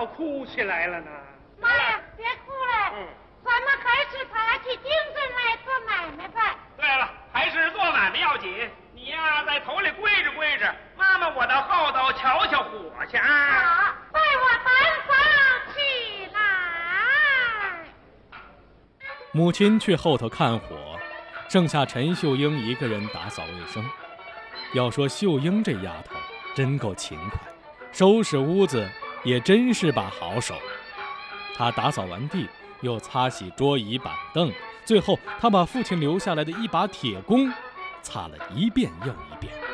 倒哭起来了呢？ 妈呀，别哭了，咱们还是打起精神来做买卖吧。 对了，还是做买卖要紧。你呀，在头里跪着跪着，妈妈我到后头瞧瞧火去啊！ 好，为我担上起来。 母亲去后头看火，剩下陈秀英一个人打扫卫生。要说秀英这丫头真够勤快，收拾屋子也真是把好手。她打扫完地，又擦洗桌椅板凳，最后她把父亲留下来的一把铁弓擦了一遍又一遍。